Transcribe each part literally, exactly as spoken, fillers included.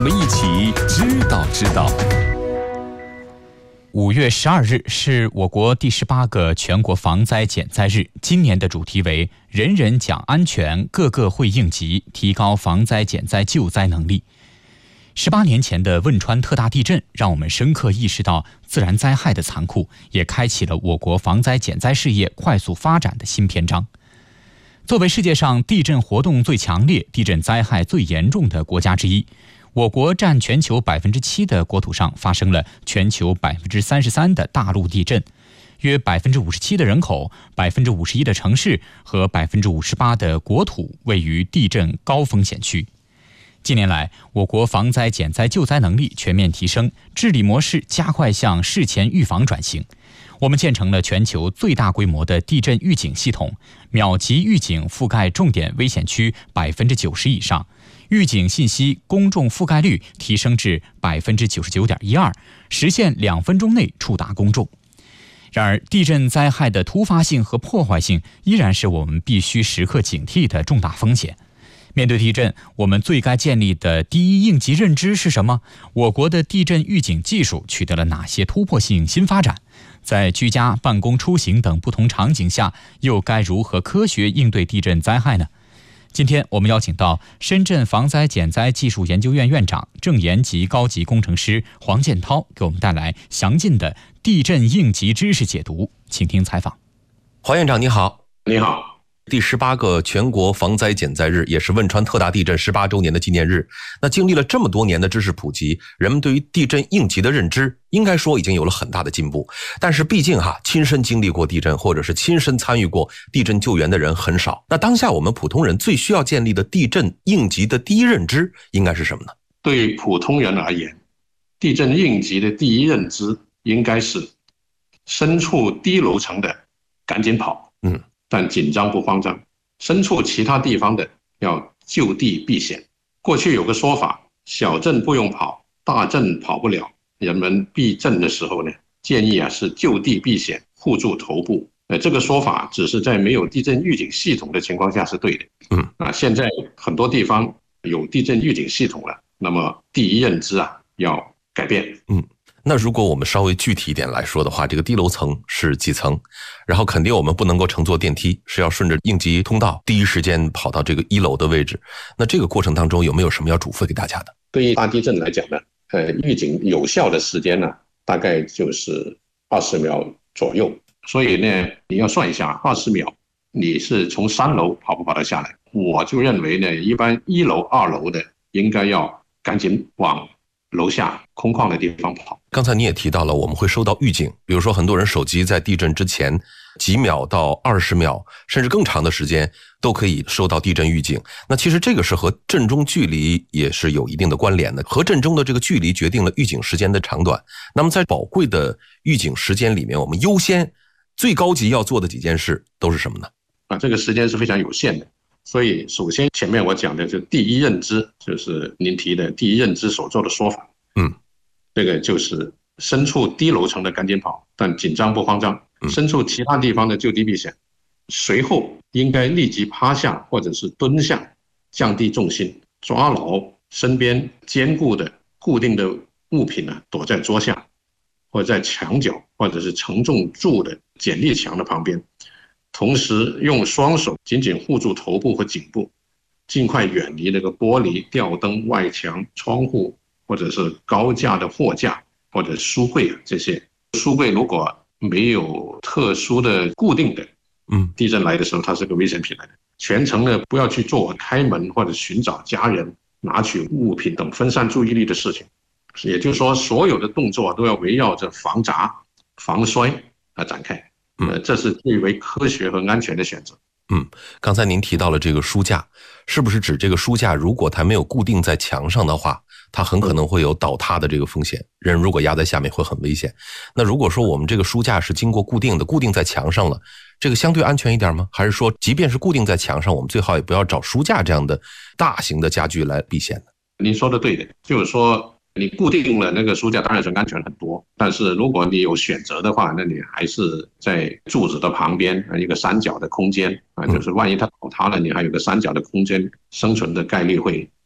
我们一起知道知道。五月十二日是我国第十八个全国防灾减灾日，今年的主题为“人人讲安全，个个会应急，提高防灾减灾救灾能力”。十八年前的汶川特大地震，让我们深刻意识到自然灾害的残酷，也开启了我国防灾减灾事业快速发展的新篇章。作为世界上地震活动最强烈、地震灾害最严重的国家之一，我国占全球百分之七的国土上发生了全球百分之三十三的大陆地震，约百分之五十七的人口、百分之五十一的城市和百分之五十八的国土位于地震高风险区。近年来，我国防灾减灾救灾能力全面提升，治理模式加快向事前预防转型。我们建成了全球最大规模的地震预警系统，秒级预警覆盖重点危险区百分之九十以上，预警信息公众覆盖率提升至百分之九十九点一二，实现两分钟内触达公众。然而，地震灾害的突发性和破坏性依然是我们必须时刻警惕的重大风险。面对地震，我们最该建立的第一应急认知是什么？我国的地震预警技术取得了哪些突破性新发展？在居家、办公、出行等不同场景下，又该如何科学应对地震灾害呢？今天我们邀请到深圳防灾减灾技术研究院院长、正研级高级工程师黄建涛，给我们带来详尽的地震应急知识解读，请听采访。 黄院长你好。 你好。 第十八个全国防灾减灾日，也是汶川特大地震十八周年的纪念日。那经历了这么多年的知识普及，人们对于地震应急的认知应该说已经有了很大的进步。但是毕竟哈，亲身经历过地震或者是亲身参与过地震救援的人很少。那当下我们普通人最需要建立的地震应急的第一认知应该是什么呢？ 对普通人而言，地震应急的第一认知应该是身处低楼层的赶紧跑，嗯。但紧张不慌张，身处其他地方的要就地避险。过去有个说法，小震不用跑，大震跑不了。人们避震的时候呢，建议啊是就地避险，护住头部。呃，这个说法只是在没有地震预警系统的情况下是对的。嗯，啊，现在很多地方有地震预警系统了，那么第一认知啊要改变。 嗯。那如果我们稍微具体一点来说的话，这个低楼层是几层？然后肯定我们不能够乘坐电梯，是要顺着应急通道第一时间跑到这个一楼的位置。那这个过程当中有没有什么要嘱咐给大家的？ 对于大地震来讲呢，呃，预警有效的时间呢，大概就是二十秒左右。所以呢，你要算一下，二十秒你是从三楼跑不跑得下来？我就认为呢，一般一楼、二楼的应该要赶紧往楼下空旷的地方跑。 刚才你也提到了我们会收到预警，比如说很多人手机在地震之前几秒到二十秒甚至更长的时间都可以收到地震预警。那其实这个是和震中距离也是有一定的关联的，和震中的这个距离决定了预警时间的长短。那么在宝贵的预警时间里面，我们优先最高级要做的几件事都是什么呢？ 啊，这个时间是非常有限的。所以首先前面我讲的就是第一认知，就是您提的第一认知所做的说法。嗯，这个就是身处低楼层的赶紧跑，但紧张不慌张，身处其他地方的就地避险。随后应该立即趴下或者是蹲下，降低重心，抓牢身边坚固的固定的物品呢，躲在桌下或者在墙角或者是承重柱的剪力墙的旁边，同时用双手紧紧护住头部和颈部，尽快远离那个玻璃、吊灯、外墙、窗户或者是高架的货架或者书柜啊，这些书柜如果没有特殊的固定的，嗯，地震来的时候它是个危险品来的，全程呢不要去做开门或者寻找家人、拿取物品等分散注意力的事情。也就是说，所有的动作都要围绕着防砸、防摔而展开。呃，这是最为科学和安全的选择。 嗯，刚才您提到了这个书架，是不是指这个书架如果它没有固定在墙上的话，它很可能会有倒塌的这个风险，人如果压在下面会很危险。那如果说我们这个书架是经过固定的，固定在墙上了，这个相对安全一点吗？还是说即便是固定在墙上，我们最好也不要找书架这样的大型的家具来避险呢？ 您说的对的，就是说你固定了那个书架当然是安全很多，但是如果你有选择的话，那你还是在柱子的旁边一个三角的空间啊，就是万一它倒塌了，你还有个三角的空间，生存的概率会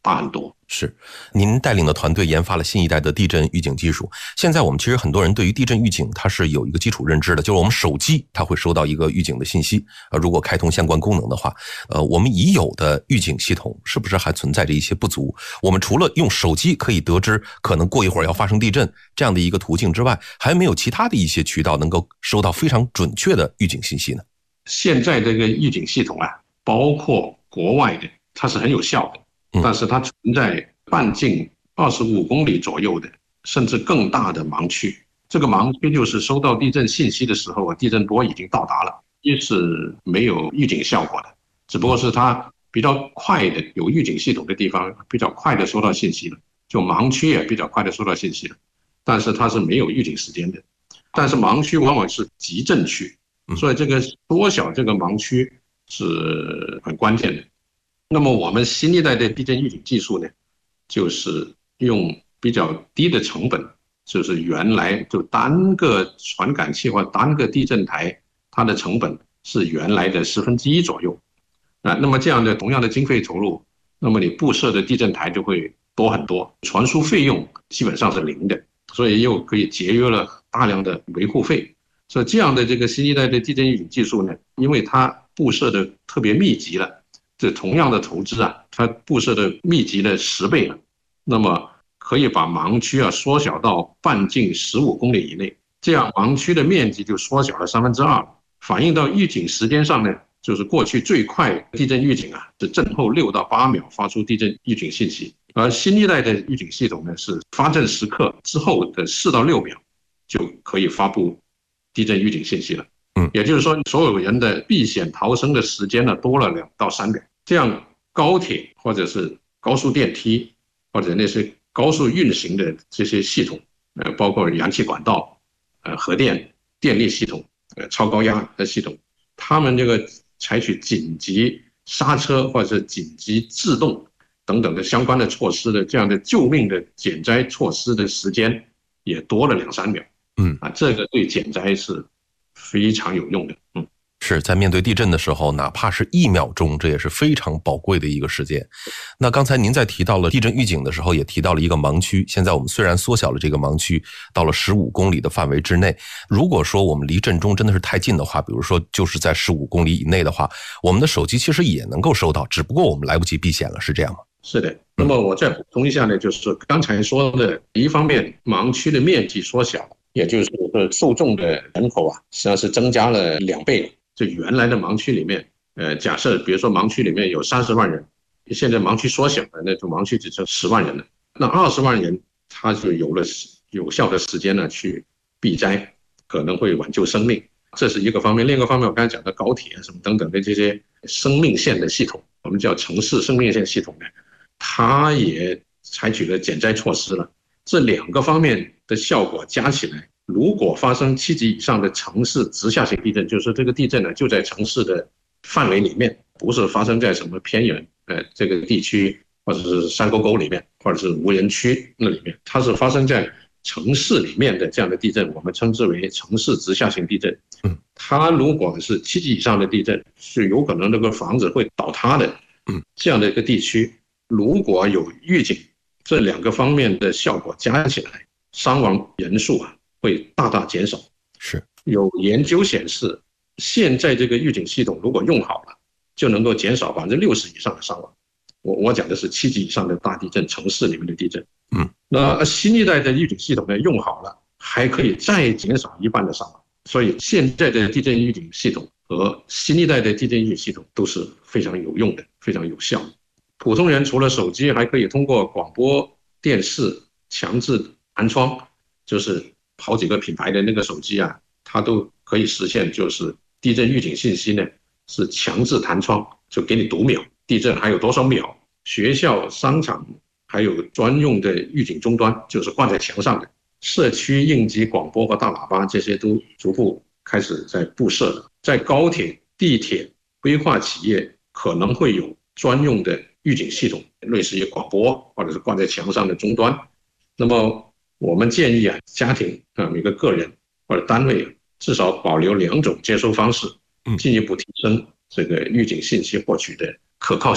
大很多。 是，您带领的团队研发了新一代的地震预警技术。现在我们其实很多人对于地震预警它是有一个基础认知的，就是我们手机它会收到一个预警的信息，呃，如果开通相关功能的话，呃，我们已有的预警系统是不是还存在着一些不足？我们除了用手机可以得知可能过一会儿要发生地震这样的一个途径之外，还没有其他的一些渠道能够收到非常准确的预警信息呢？ 现在这个预警系统啊，包括国外的，它是很有效的，但是它存在半径二十五公里左右的，甚至更大的盲区。这个盲区就是收到地震信息的时候，地震波已经到达了，一是没有预警效果的，只不过是它比较快的，有预警系统的地方比较快的收到信息了，就盲区也比较快的收到信息了，但是它是没有预警时间的。但是盲区往往是急震区，所以这个缩小这个盲区是很关键的。那么我们新一代的地震预警技术呢，就是用比较低的成本，就是原来就单个传感器或单个地震台，它的成本是原来的十分之一左右啊。那么这样的同样的经费投入，那么你布设的地震台就会多很多，传输费用基本上是零的，所以又可以节约了大量的维护费。所以这样的这个新一代的地震预警技术呢，因为它布设的特别密集了，这同样的投资啊，它布设的密集了十倍了，那么可以把盲区啊缩小到半径十五公里以内，这样盲区的面积就缩小了三分之二。反映到预警时间上呢，就是过去最快地震预警啊是震后六到八秒发出地震预警信息，而新一代的预警系统呢是发震时刻之后的四到六秒就可以发布地震预警信息了。嗯，也就是说，所有人的避险逃生的时间呢多了两到三秒。这样高铁或者是高速电梯或者那些高速运行的这些系统，呃，包括燃气管道、呃核电电力系统、呃超高压的系统，他们这个采取紧急刹车或者是紧急制动等等的相关的措施的这样的救命的减灾措施的时间也多了两三秒。嗯啊，这个对减灾是非常有用的。嗯， 是在面对地震的时候，哪怕是一秒钟，这也是非常宝贵的一个时间。那刚才您在提到了地震预警的时候，也提到了一个盲区。现在我们虽然缩小了这个盲区，到了十五公里的范围之内，如果说我们离震中真的是太近的话，比如说就是在十五公里以内的话，我们的手机其实也能够收到，只不过我们来不及避险了，是这样吗？ 是的。那么我再补充一下呢，就是刚才说的，一方面盲区的面积缩小，也就是说受众的人口啊，实际上是增加了两倍了。就原来的盲区里面，呃，假设比如说盲区里面有三十万人，现在盲区缩小了，那就盲区只剩十万人了。那二十万人他就有了有效的时间呢去避灾，可能会挽救生命，这是一个方面。另一个方面，我刚才讲的高铁什么等等的这些生命线的系统，我们叫城市生命线系统呢，它也采取了减灾措施了。这两个方面的效果加起来，如果发生七级以上的城市直下型地震，就是这个地震呢就在城市的范围里面，不是发生在什么偏远呃这个地区或者是山沟沟里面或者是无人区那里面，它是发生在城市里面的这样的地震，我们称之为城市直下型地震。嗯，它如果是七级以上的地震，是有可能这个房子会倒塌的。嗯，这样的一个地区，如果有预警，这两个方面的效果加起来，伤亡人数啊会大大减少。 是有研究显示，现在这个预警系统如果用好了，就能够减少百分之六十以上的伤亡。我我讲的是七级以上的大地震，城市里面的地震。嗯，那新一代的预警系统呢用好了，还可以再减少一半的伤亡。所以现在的地震预警系统和新一代的地震预警系统都是非常有用的，非常有效的。普通人除了手机，还可以通过广播电视强制弹窗，就是好几个品牌的那个手机啊，它都可以实现，就是地震预警信息呢是强制弹窗，就给你读秒，地震还有多少秒。学校、商场还有专用的预警终端，就是挂在墙上的。社区应急广播和大喇叭这些都逐步开始在布设了。在高铁、地铁、规划企业可能会有专用的预警系统，类似于广播或者是挂在墙上的终端。那么我们建议啊，家庭啊，每个个人或者单位至少保留两种接收方式，进一步提升这个预警信息获取的可靠性。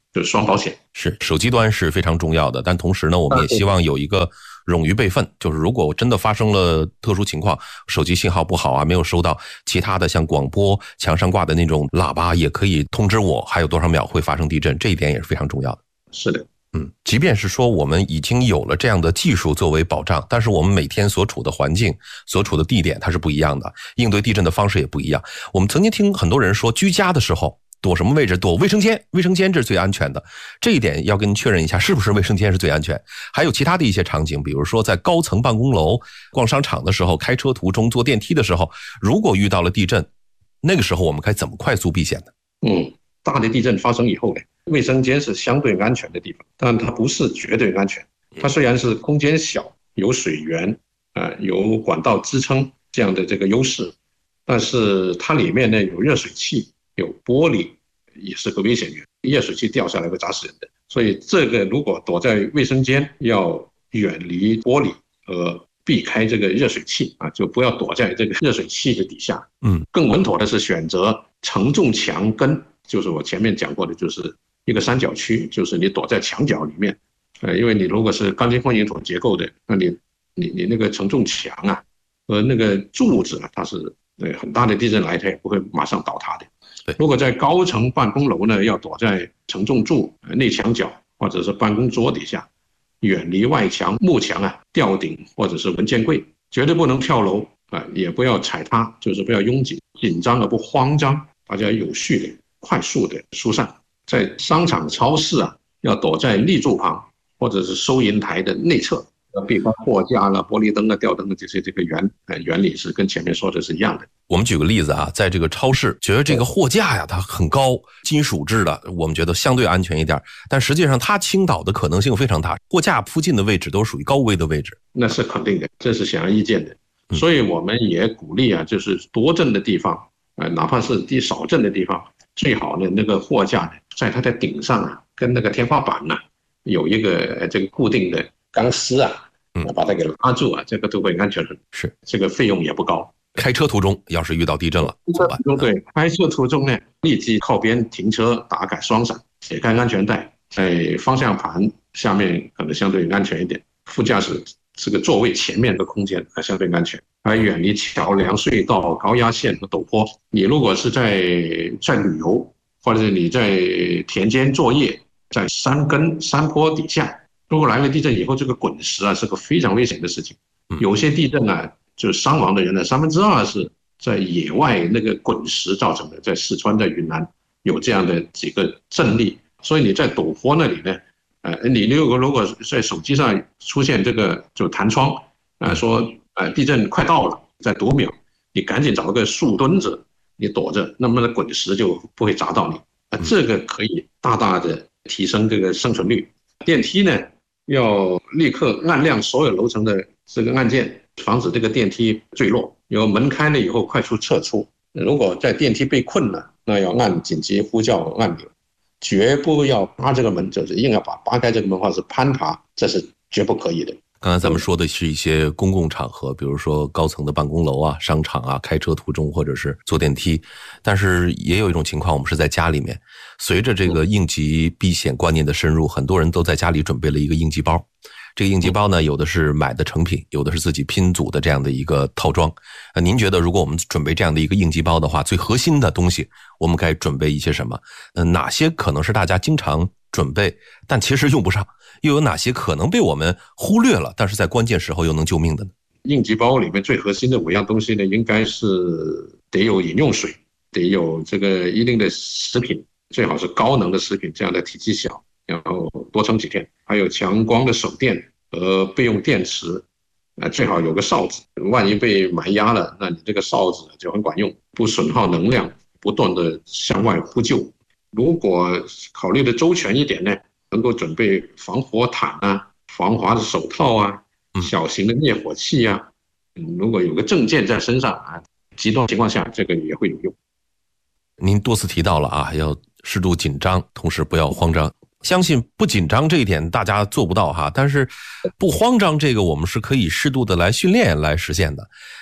就是双保险。 是，手机端是非常重要的，但同时呢，我们也希望有一个冗余备份，就是如果真的发生了特殊情况，手机信号不好啊，没有收到其他的像广播墙上挂的那种喇叭，也可以通知我还有多少秒会发生地震，这一点也是非常重要的。 是的。 嗯，即便是说我们已经有了这样的技术作为保障，但是我们每天所处的环境、所处的地点它是不一样的，应对地震的方式也不一样。我们曾经听很多人说，居家的时候躲什么位置？躲卫生间，卫生间这是最安全的。这一点要跟您确认一下，是不是卫生间是最安全？还有其他的一些场景，比如说在高层办公楼、逛商场的时候、开车途中、坐电梯的时候，如果遇到了地震，那个时候我们该怎么快速避险呢？ 嗯，大的地震发生以后呢，卫生间是相对安全的地方，但它不是绝对安全。它虽然是空间小，有水源，呃，有管道支撑这样的这个优势，但是它里面呢有热水器，有玻璃，也是个危险源，热水器掉下来会砸死人的。所以这个如果躲在卫生间，要远离玻璃和避开这个热水器啊，就不要躲在这个热水器的底下。 嗯， 更稳妥的是选择承重墙根，就是我前面讲过的，就是一个三角区，就是你躲在墙角里面。呃，因为你如果是钢筋混凝土结构的，那你你你那个承重墙啊和那个柱子啊，它是对很大的地震来它也不会马上倒塌的。 对， 如果在高层办公楼呢，要躲在承重柱、内墙角或者是办公桌底下，远离外墙、幕墙啊、吊顶或者是文件柜，绝对不能跳楼啊，也不要踩踏，就是不要拥挤、紧张而不慌张，大家有序的、快速的疏散。在商场、超市啊，要躲在立柱旁或者是收银台的内侧，要避开货架了、玻璃灯啊、吊灯的这些，这个原呃原理是跟前面说的是一样的。 我们举个例子啊，在这个超市，觉得这个货架呀它很高，金属制的，我们觉得相对安全一点，但实际上它倾倒的可能性非常大，货架附近的位置都属于高危的位置。 那是肯定的，这是显而易见的。所以我们也鼓励啊，就是多震的地方，呃，哪怕是低少震的地方，最好呢那个货架呢，在它的顶上啊，跟那个天花板呢、啊，有一个这个固定的钢丝啊，嗯，把它给拉住啊，这个都会安全很。 是， 这个费用也不高。 开车途中要是遇到地震了怎么办？ 对，开车途中呢，立即靠边停车，打开双闪，解开安全带，在方向盘下面可能相对安全一点，副驾驶这个座位前面的空间还相对安全，还远离桥梁、隧道、高压线和陡坡。你如果是在在旅游，或者是你在田间作业，在山根、山坡底下，如果来了地震以后，这个滚石啊是个非常危险的事情。有些地震啊，就伤亡的人呢，三分之二是在野外那个滚石造成的，在四川、在云南有这样的几个阵例。所以你在陡坡那里呢，呃，你如果如果在手机上出现这个就弹窗，呃，说呃地震快到了，在读秒，你赶紧找个树墩子，你躲着，那么滚石就不会砸到你。呃，这个可以大大的提升这个生存率。电梯呢，要立刻按亮所有楼层的这个按键，防止这个电梯坠落。有门开了以后，快速撤出。如果在电梯被困了，那要按紧急呼叫按钮，绝不要扒这个门，就是硬要把扒开这个门或者是攀爬，这是绝不可以的。 刚才咱们说的是一些公共场合，比如说高层的办公楼啊、商场啊、开车途中或者是坐电梯，但是也有一种情况，我们是在家里面。随着这个应急避险观念的深入，很多人都在家里准备了一个应急包。这个应急包呢，有的是买的成品，有的是自己拼组的这样的一个套装。呃，您觉得如果我们准备这样的一个应急包的话，最核心的东西我们该准备一些什么？呃，哪些可能是大家经常准备但其实用不上，又有哪些可能被我们忽略了，但是在关键时候又能救命的呢？ 应急包里面最核心的五样东西呢，应该是得有饮用水，得有这个一定的食品，最好是高能的食品，这样的体积小，然后多撑几天，还有强光的手电和备用电池，呃，最好有个哨子，万一被埋压了，那你这个哨子就很管用，不损耗能量，不断的向外呼救。如果考虑的周全一点呢，能够准备防火毯啊、防滑的手套啊、小型的灭火器啊，嗯，如果有个证件在身上啊，极端情况下这个也会有用。 您多次提到了啊，要适度紧张，同时不要慌张。相信不紧张这一点大家做不到哈，但是不慌张这个我们是可以适度的来训练来实现的。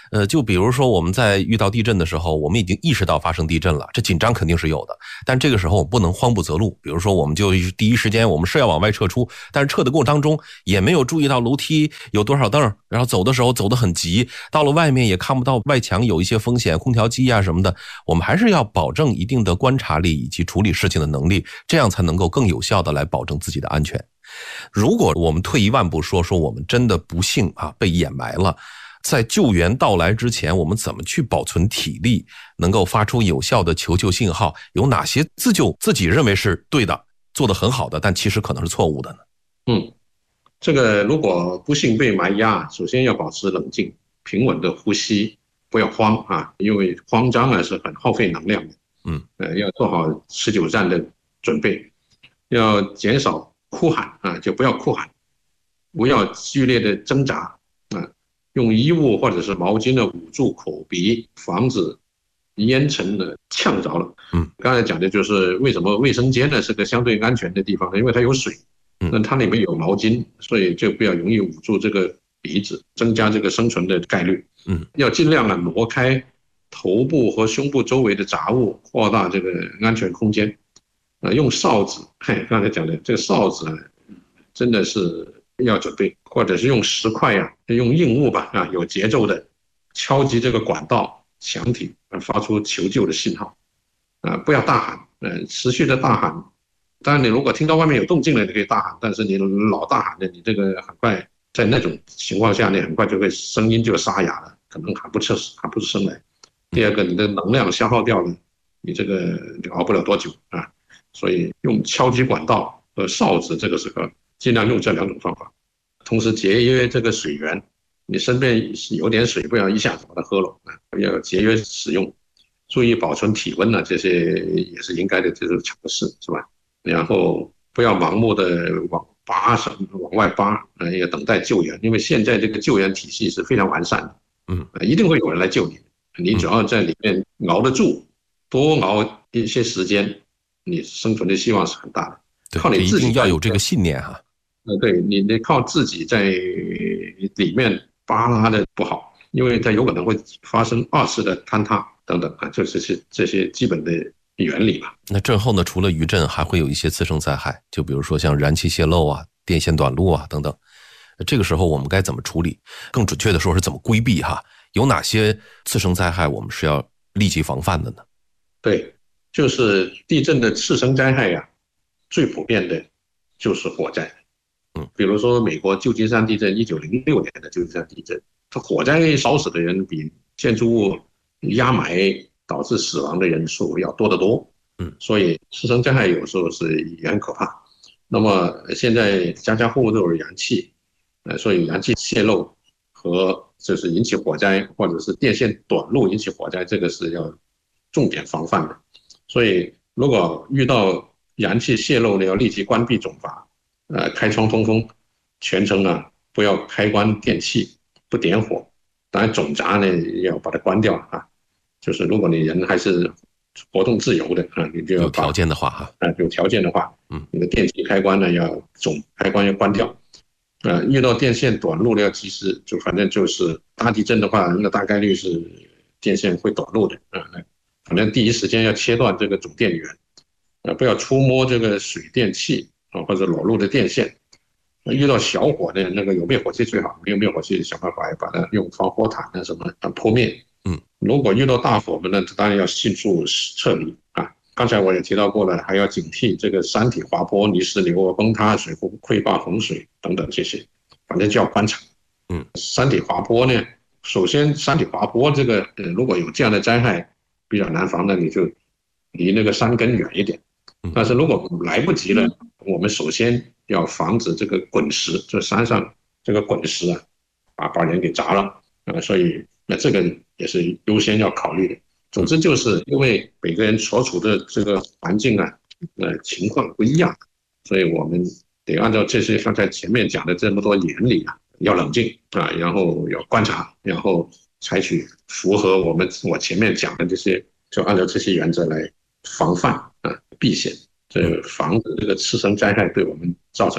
呃，就比如说我们在遇到地震的时候，我们已经意识到发生地震了，这紧张肯定是有的，但这个时候我们不能慌不择路。比如说我们就第一时间我们是要往外撤出，但是撤的过程当中也没有注意到楼梯有多少凳，然后走的时候走得很急，到了外面也看不到外墙有一些风险，空调机啊什么的，我们还是要保证一定的观察力以及处理事情的能力，这样才能够更有效的来保证自己的安全。如果我们退一万步说，说我们真的不幸啊被掩埋了，在救援到来之前，我们怎么去保存体力，能够发出有效的求救信号？有哪些自救自己认为是对的，做得很好的，但其实可能是错误的呢？ 嗯，这个如果不幸被埋压，首先要保持冷静，平稳的呼吸，不要慌啊，因为慌张啊是很耗费能量的。 嗯， 呃，要做好持久战的准备，要减少哭喊啊，就不要哭喊，不要剧烈的挣扎啊，用衣物或者是毛巾呢捂住口鼻，防止烟尘呢呛着了。 嗯， 刚才讲的就是为什么卫生间呢是个相对安全的地方呢？因为它有水，那它里面有毛巾，所以就不要容易捂住这个鼻子，增加这个生存的概率。 嗯，要尽量啊挪开头部和胸部周围的杂物，扩大这个安全空间。呃，用哨子，嘿，刚才讲的这个哨子啊，真的是要准备，或者是用石块啊，用硬物吧，啊，有节奏的敲击这个管道、墙体，发出求救的信号。啊，不要大喊，呃，持续的大喊。当然，你如果听到外面有动静了，你可以大喊，但是你老大喊的，你这个很快在那种情况下，你很快就会声音就沙哑了，可能喊不出喊不出声来。第二个，你的能量消耗掉了，你这个就熬不了多久啊。所以用敲击管道和哨子，这个时候尽量用这两种方法，同时节约这个水源。你身边有点水，不要一下子把它喝了啊，要节约使用，注意保存体温呢，这些也是应该的，这是常识，是吧？然后不要盲目的往扒什往外扒，呃，要等待救援，因为现在这个救援体系是非常完善的， 嗯， 一定会有人来救你，你只要在里面熬得住，多熬一些时间。你生存的希望是很大的，靠你自己一定要有这个信念哈。 呃，对你，你靠自己在里面扒拉的不好，因为它有可能会发生二次的坍塌等等啊，就是这些这些基本的原理吧。 那震后呢，除了余震，还会有一些次生灾害，就比如说像燃气泄漏啊、电线短路啊等等。这个时候我们该怎么处理？更准确的说是怎么规避哈？有哪些次生灾害我们是要立即防范的呢？ 对。就是地震的次生灾害呀、啊，最普遍的就是火灾。 嗯， 比如说美国旧金山地震，一九零六年的旧金山地震，它火灾烧死的人比建筑物压埋导致死亡的人数要多得多。 嗯， 所以次生灾害有时候是也很可怕。那么现在家家户户都有燃气，呃，所以燃气泄漏和就是引起火灾，或者是电线短路引起火灾，这个是要重点防范的。所以，如果遇到燃气泄漏呢，要立即关闭总阀，呃，开窗通风，全程啊不要开关电器，不点火。当然，总闸呢要把它关掉啊。就是如果你人还是活动自由的啊，你就要有条件的话哈， 啊，有条件的话，嗯，你的电器开关呢要总开关要关掉。呃，遇到电线短路呢，要及时，就反正就是大地震的话，那大概率是电线会短路的啊。反正第一时间要切断这个总电源，呃，不要触摸这个水电气啊或者裸露的电线。遇到小火呢，那个有灭火器最好，没有灭火器想办法把它用防火毯啊什么啊扑灭。 嗯， 如果遇到大火呢，当然要迅速撤离啊。刚才我也提到过了，还要警惕这个山体滑坡、泥石流、崩塌、水库溃坝、洪水等等这些，反正就要观察。 嗯， 山体滑坡呢，首先山体滑坡这个，呃，如果有这样的灾害，比较难防的，你就离那个山根远一点。但是如果来不及了，我们首先要防止这个滚石，就山上这个滚石啊，把把人给砸了啊，所以那这个也是优先要考虑的。总之就是因为每个人所处的这个环境啊，呃情况不一样，所以我们得按照这些刚才前面讲的这么多原理啊，要冷静啊，然后要观察，然后采取符合我们我前面讲的这些，就按照这些原则来防范啊避险，这防止这个次生灾害对我们造成的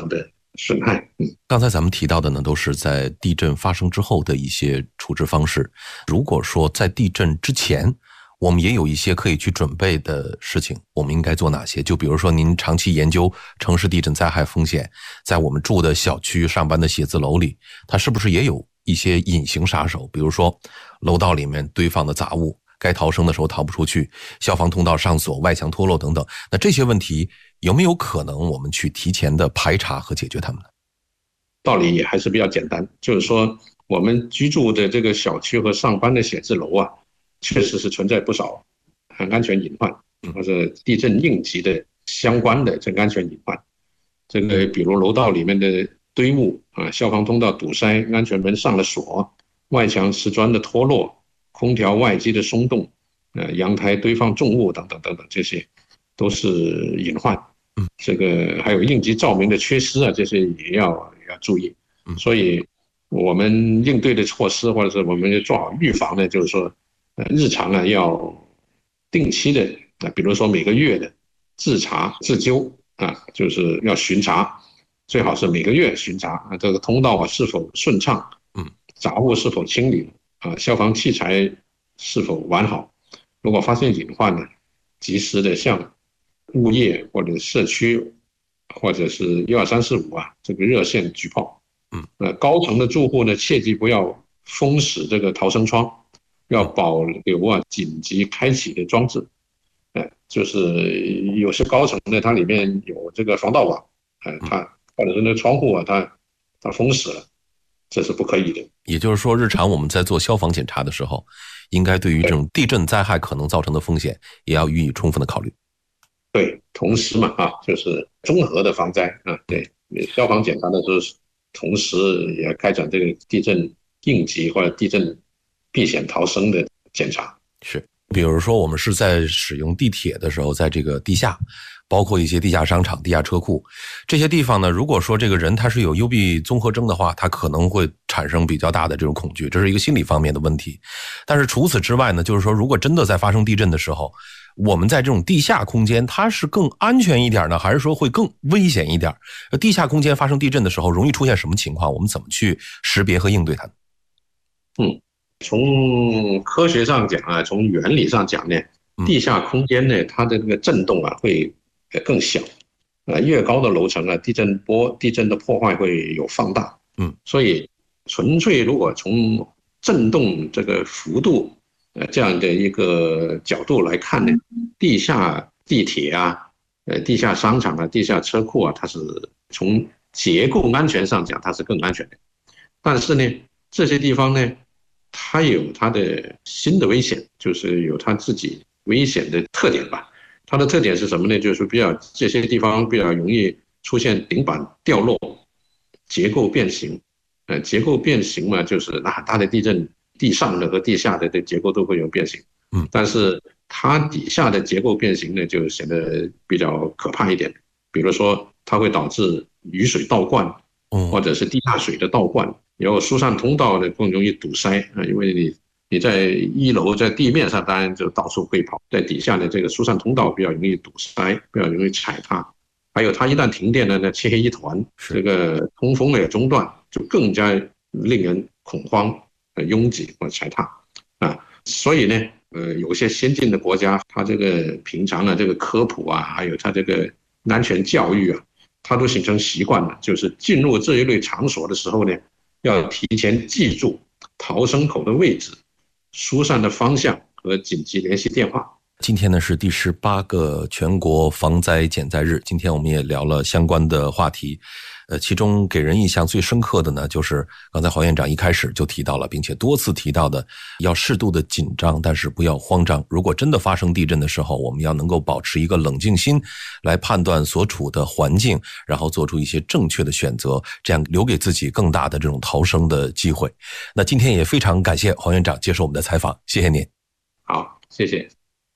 损害。嗯， 刚才咱们提到的呢，都是在地震发生之后的一些处置方式。如果说在地震之前，我们也有一些可以去准备的事情，我们应该做哪些？就比如说您长期研究城市地震灾害风险，在我们住的小区、上班的写字楼里，它是不是也有一些隐形杀手？比如说楼道里面堆放的杂物，该逃生的时候逃不出去，消防通道上锁，外墙脱落等等。那这些问题有没有可能我们去提前的排查和解决它们呢？ 道理也还是比较简单，就是说我们居住的这个小区和上班的写字楼啊，确实是存在不少安全隐患，或者地震应急的相关的这个安全隐患。这个比如楼道里面的堆物啊，消防通道堵塞，安全门上了锁，外墙瓷砖的脱落，空调外机的松动，呃，阳台堆放重物等等等等，这些都是隐患。这个还有应急照明的缺失啊，这些也要也要注意。所以我们应对的措施，或者是我们做好预防呢，就是说，呃，日常啊要定期的，啊，比如说每个月的自查自纠啊，就是要巡查，最好是每个月巡查啊，这个通道啊是否顺畅，嗯，杂物是否清理啊，消防器材是否完好。如果发现隐患呢，及时的向物业或者社区或者是一二三四五啊这个热线举报。嗯，呃，高层的住户呢，切记不要封死这个逃生窗，要保留啊紧急开启的装置。呃，就是有些高层呢，它里面有这个防盗网，呃，它或者是那窗户啊，它它封死了，这是不可以的。 也就是说，日常我们在做消防检查的时候，应该对于这种地震灾害可能造成的风险，也要予以充分的考虑。 对，同时嘛，啊，就是综合的防灾啊，对，消防检查的时候，同时也开展这个地震应急或者地震避险逃生的检查。 是，比如说我们是在使用地铁的时候，在这个地下，包括一些地下商场、地下车库这些地方呢，如果说这个人他是有幽闭综合征的话，他可能会产生比较大的这种恐惧，这是一个心理方面的问题。但是除此之外呢，就是说如果真的在发生地震的时候，我们在这种地下空间，它是更安全一点呢，还是说会更危险一点？地下空间发生地震的时候，容易出现什么情况？我们怎么去识别和应对它呢？ 嗯，从科学上讲啊，从原理上讲呢，地下空间呢，它的这个震动啊会更小，啊，越高的楼层啊，地震波、地震的破坏会有放大。嗯，所以纯粹如果从震动这个幅度呃，这样的一个角度来看呢，地下地铁啊，呃，地下商场啊，地下车库啊，它是从结构安全上讲，它是更安全的。但是呢，这些地方呢，它有它的新的危险，就是有它自己危险的特点吧。它的特点是什么呢？就是比较这些地方比较容易出现顶板掉落、结构变形。呃，结构变形嘛，就是那很大的地震，地上的和地下的这结构都会有变形，嗯，但是它底下的结构变形呢，就显得比较可怕一点。比如说，它会导致雨水倒灌，或者是地下水的倒灌，然后疏散通道呢更容易堵塞啊，因为你你在一楼在地面上当然就到处可以跑，在底下的这个疏散通道比较容易堵塞，比较容易踩踏。还有它一旦停电呢，那漆黑一团，这个通风也中断，就更加令人恐慌。拥挤或踩踏啊，所以呢，呃，有些先进的国家，它这个平常的这个科普啊，还有它这个安全教育啊，它都形成习惯了，就是进入这一类场所的时候呢，要提前记住逃生口的位置、疏散的方向和紧急联系电话。 今天呢是第十八个全国防灾减灾日，今天我们也聊了相关的话题。呃，其中给人印象最深刻的呢，就是刚才黄院长一开始就提到了，并且多次提到的，要适度的紧张，但是不要慌张。如果真的发生地震的时候，我们要能够保持一个冷静心，来判断所处的环境，然后做出一些正确的选择，这样留给自己更大的这种逃生的机会。那今天也非常感谢黄院长接受我们的采访，谢谢您。 好，谢谢。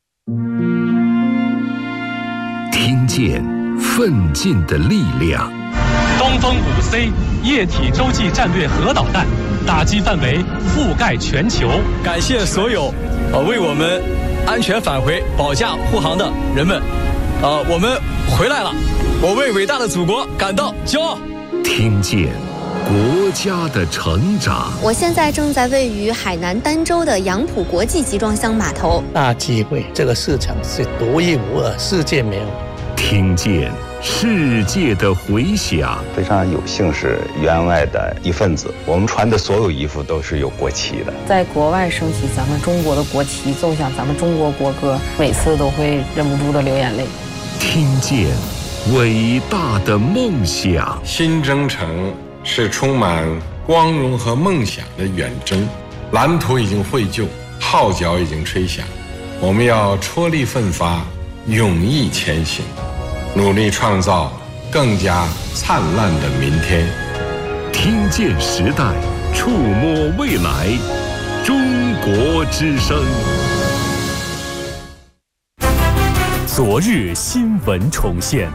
听见奋进的力量。 东风五 C 液体洲际战略核导弹打击范围覆盖全球。 感谢所有呃为我们安全返回保驾护航的人们，呃，我们回来了，我为伟大的祖国感到骄傲。 听见国家的成长。 我现在正在位于海南儋州的杨浦国际集装箱码头。 大机会，这个市场是独一无二，世界没有。 听见世界的回响。 非常有幸是员外的一份子，我们穿的所有衣服都是有国旗的。 在国外升起咱们中国的国旗，奏响咱们中国国歌，每次都会忍不住的流眼泪。 听见伟大的梦想。 新征程是充满光荣和梦想的远征，蓝图已经绘就，号角已经吹响，我们要踔厉奋发，勇毅前行，努力创造更加灿烂的明天。 听见时代，触摸未来，中国之声。 昨日新闻重现，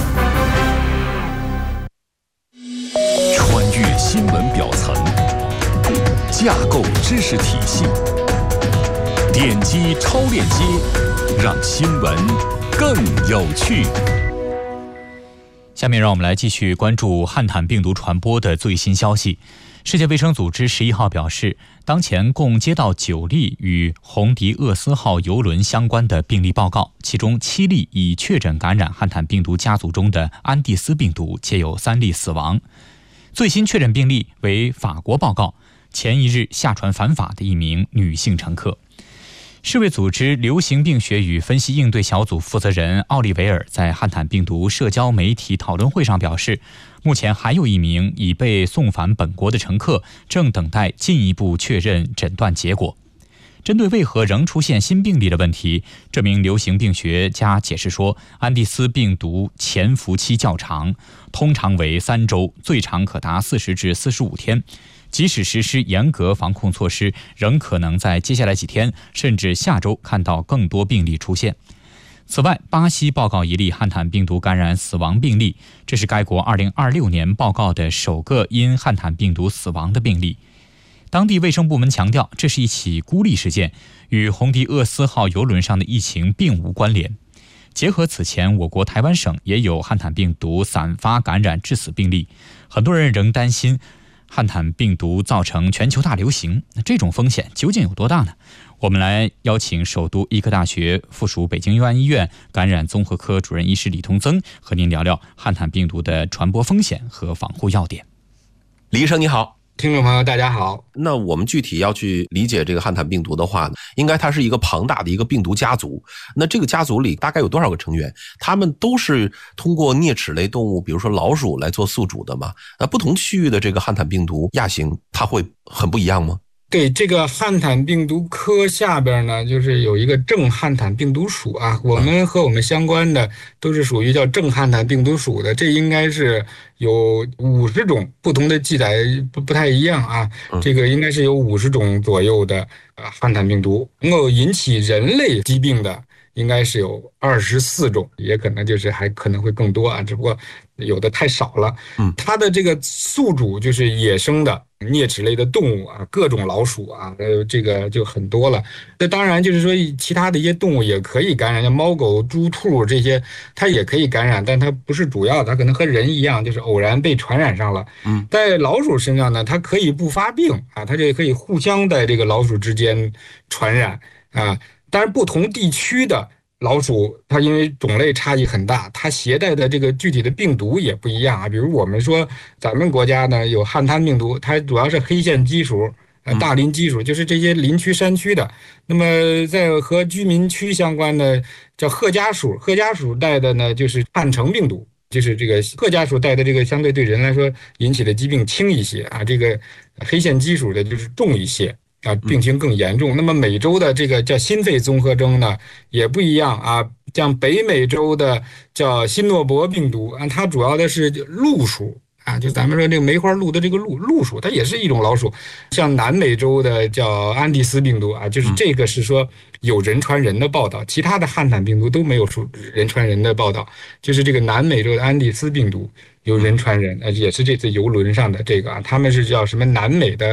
穿越新闻表层，架构知识体系，点击超链接，让新闻更有趣。 下面让我们来继续关注汉坦病毒传播的最新消息。世界卫生组织十一号表示，当前共接到九例与红迪厄斯号邮轮相关的病例报告，其中七例已确诊感染汉坦病毒家族中的安第斯病毒，且有三例死亡。最新确诊病例为法国报告，前一日下船返法的一名女性乘客。世卫组织流行病学与分析应对小组负责人奥利维尔在汉坦病毒社交媒体讨论会上表示，目前还有一名已被送返本国的乘客正等待进一步确认诊断结果。针对为何仍出现新病例的问题，这名流行病学家解释说，安第斯病毒潜伏期较长，通常为三周，最长可达四十至四十五天。即使实施严格防控措施，仍可能在接下来几天甚至下周看到更多病例出现。此外，巴西报告一例汉坦病毒感染死亡病例，这是该国二零二六年报告的首个因汉坦病毒死亡的病例。当地卫生部门强调，这是一起孤立事件，与红迪厄斯号邮轮上的疫情并无关联。结合此前我国台湾省也有汉坦病毒散发感染致死病例，很多人仍担心汉坦病毒造成全球大流行，这种风险究竟有多大呢？我们来邀请首都医科大学附属北京佑安医院感染综合科主任医师李同增和您聊聊汉坦病毒的传播风险和防护要点。 李医生你好。 听众朋友大家好。 那我们具体要去理解这个汉坦病毒的话，应该它是一个庞大的一个病毒家族。那这个家族里大概有多少个成员？他们都是通过啮齿类动物，比如说老鼠来做宿主的吗？那不同区域的这个汉坦病毒亚型，它会很不一样吗？ 对，这个汉坦病毒科下边呢，就是有一个正汉坦病毒属啊，我们和我们相关的都是属于叫正汉坦病毒属的，这应该是有五十种不同的记载，不不太一样啊。这个应该是有五十种左右的呃汉坦病毒，能够引起人类疾病的应该是有二十四种，也可能就是还可能会更多啊，只不过有的太少了。嗯，它的这个宿主就是野生的啮齿类的动物啊，各种老鼠啊，呃，这个就很多了。那当然就是说，其他的一些动物也可以感染，像猫狗猪兔这些，它也可以感染，但它不是主要的，它可能和人一样，就是偶然被传染上了。嗯，在老鼠身上呢，它可以不发病啊，它就可以互相在这个老鼠之间传染啊。但是不同地区的老鼠，它因为种类差异很大，它携带的这个具体的病毒也不一样啊。比如我们说咱们国家呢有汉坦病毒，它主要是黑线鸡属、呃大林鸡属，就是这些林区山区的。那么在和居民区相关的叫贺家属，贺家属带的呢就是汉城病毒，就是这个贺家属带的这个相对对人来说引起的疾病轻一些啊，这个黑线鸡属的就是重一些。啊，病情更严重。那么美洲的这个叫心肺综合征呢，也不一样啊。像北美洲的叫新诺伯病毒啊，它主要的是鹿属啊，就咱们说这个梅花鹿的这个鹿鹿属，它也是一种老鼠。像南美洲的叫安第斯病毒啊，就是这个是说有人传人的报道，其他的汉坦病毒都没有说人传人的报道，就是这个南美洲的安第斯病毒有人传人，呃，也是这次游轮上的这个啊，他们是叫什么南美的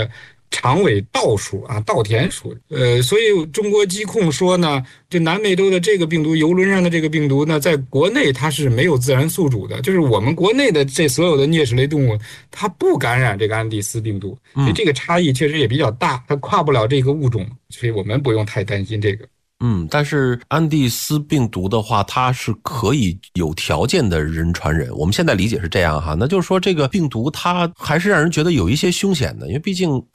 长尾稻属啊，稻田属。呃，所以中国疾控说呢，这南美洲的这个病毒，游轮上的这个病毒呢，在国内它是没有自然宿主的，就是我们国内的这所有的啮齿类动物，它不感染这个安第斯病毒，所以这个差异确实也比较大，它跨不了这个物种，所以我们不用太担心这个。 嗯，但是安第斯病毒的话，它是可以有条件的人传人。我们现在理解是这样哈，那就是说这个病毒它还是让人觉得有一些凶险的，因为毕竟